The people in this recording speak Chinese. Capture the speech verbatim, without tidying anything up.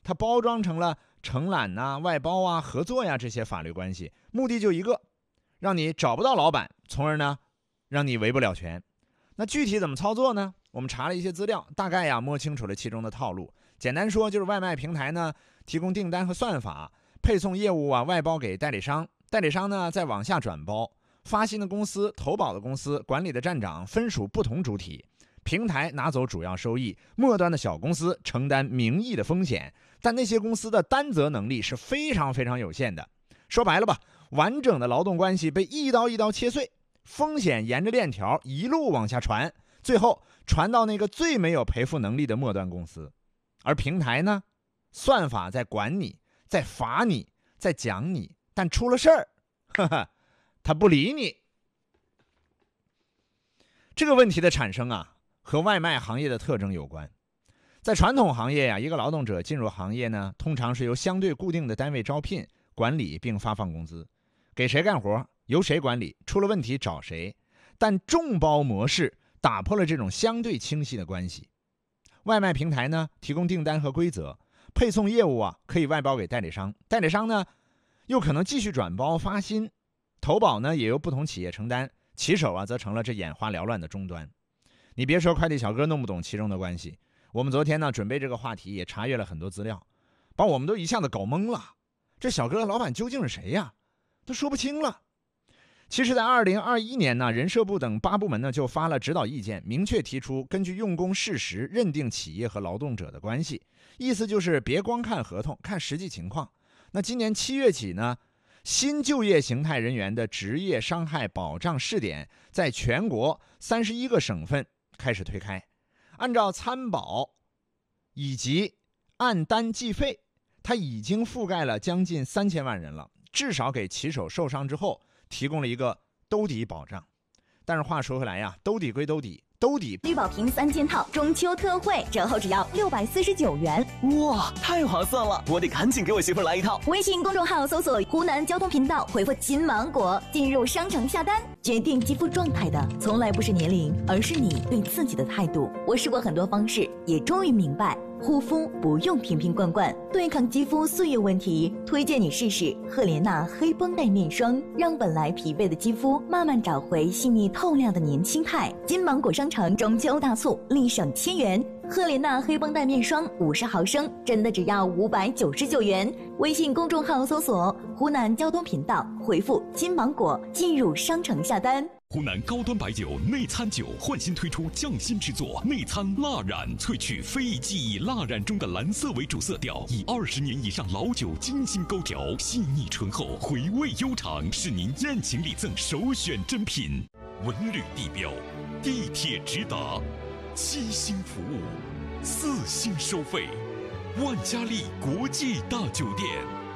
它包装成了承揽啊、外包啊、合作呀这些法律关系，目的就一个，让你找不到老板，从而呢让你维不了权。那具体怎么操作呢？我们查了一些资料，大概呀摸清楚了其中的套路。简单说，就是外卖平台呢提供订单和算法，配送业务啊外包给代理商，代理商呢再往下转包，发信的公司、投保的公司、管理的站长分属不同主体，平台拿走主要收益，末端的小公司承担名义的风险，但那些公司的担责能力是非常非常有限的。说白了吧，完整的劳动关系被一刀一刀切碎，风险沿着链条一路往下传，最后传到那个最没有赔付能力的末端公司。而平台呢，算法在管你，在罚你，在讲你，但出了事儿，呵呵，他不理你。这个问题的产生啊，和外卖行业的特征有关。在传统行业呀、啊，一个劳动者进入行业呢，通常是由相对固定的单位招聘、管理并发放工资，给谁干活由谁管理，出了问题找谁。但众包模式打破了这种相对清晰的关系。外卖平台呢，提供订单和规则，配送业务啊可以外包给代理商，代理商呢又可能继续转包发薪，投保呢也由不同企业承担，骑手啊则成了这眼花缭乱的终端。你别说快递小哥弄不懂其中的关系，我们昨天呢准备这个话题也查阅了很多资料，把我们都一下子搞懵了。这小哥老板究竟是谁呀？都说不清了。其实在二零二一年呢，人社部等八部门呢就发了指导意见，明确提出根据用工事实认定企业和劳动者的关系，意思就是别光看合同，看实际情况。那今年七月起呢，新就业形态人员的职业伤害保障试点在全国三十一个省份开始推开，按照参保以及按单计费，它已经覆盖了将近三千万人了，至少给骑手受伤之后提供了一个兜底保障。但是话说回来呀，兜底归兜底，兜底绿宝瓶三件套中秋特惠，折后只要六百四十九元。 哇，太划算了！我得赶紧给我媳妇来一套。 微信公众号搜索湖南交通频道，回复金芒果进入商城下单。决定肌肤状态的从来不是年龄，而是你对自己的态度。我试过很多方式，也终于明白护肤不用瓶瓶罐罐，对抗肌肤岁月问题，推荐你试试赫莲娜黑绷带面霜，让本来疲惫的肌肤慢慢找回细腻透亮的年轻态。金芒果商城中秋大促，立省千元，赫莲娜黑绷带面霜五十毫升，真的只要五百九十九元。微信公众号搜索湖南交通频道，回复金芒果进入商城下单。 湖南高端白酒内参酒焕新推出匠心制作内参蜡染，萃取非遗技艺蜡染中的蓝色为主色调，以二十年以上老酒精心勾调，细腻醇厚，回味悠长，是您宴请礼赠首选珍品。文旅地标，地铁直达，七星服务，四星收费，万家丽国际大酒店。